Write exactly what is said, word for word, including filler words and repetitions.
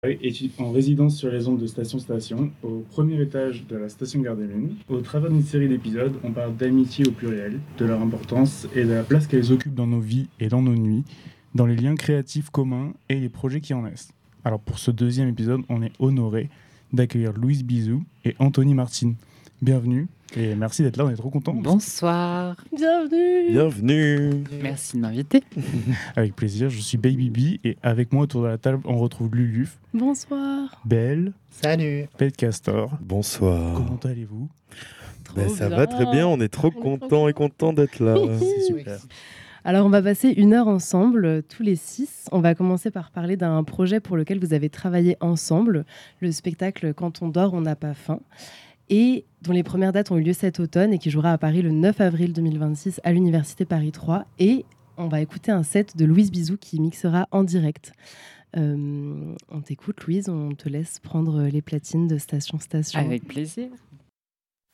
étudiant en résidence sur les ondes de Station Station, au premier étage de la station Gare des Mines. Au travers d'une série d'épisodes, on parle d'amitié au pluriel, de leur importance et de la place qu'elles occupent dans nos vies et dans nos nuits, dans les liens créatifs communs et les projets qui en naissent. Alors pour ce deuxième épisode, on est honoré d'accueillir Louise Bizou et Anthony Martin. Bienvenue et merci d'être là, on est trop contents. Bonsoir. Bienvenue. Bienvenue. Merci de m'inviter. Avec plaisir, je suis Baby B et avec moi autour de la table, on retrouve Luluf. Bonsoir. Belle. Salut. Pet Castor. Bonsoir. Comment allez-vous? Ben, ça va très bien, on est trop contents et contents d'être là. C'est super. Alors, on va passer une heure ensemble, tous les six. On va commencer par parler d'un projet pour lequel vous avez travaillé ensemble, le spectacle Quand on dort, on n'a pas faim, et dont les premières dates ont eu lieu cet automne et qui jouera à Paris le neuf avril deux mille vingt-six à l'Université Paris trois. Et on va écouter un set de Louise Bizou qui mixera en direct. Euh, on t'écoute, Louise, on te laisse prendre les platines de Station Station. Avec plaisir.